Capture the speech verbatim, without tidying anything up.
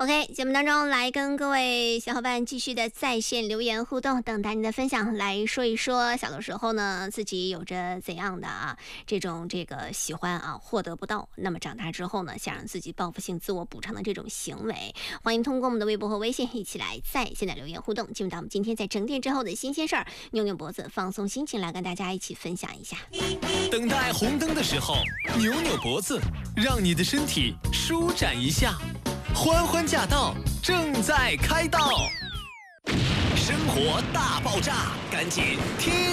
OK， 节目当中来跟各位小伙伴继续的在线留言互动，等待你的分享，来说一说小的时候呢自己有着怎样的啊这种这个喜欢啊获得不到，那么长大之后呢想让自己报复性自我补偿的这种行为，欢迎通过我们的微博和微信一起来在线的留言互动。进入到我们今天在整点之后的新鲜事儿，扭扭脖子放松心情，来跟大家一起分享一下。 等待红灯的时候，扭扭脖子，让你的身体舒展一下。欢欢驾到，正在开道，生活大爆炸，赶紧听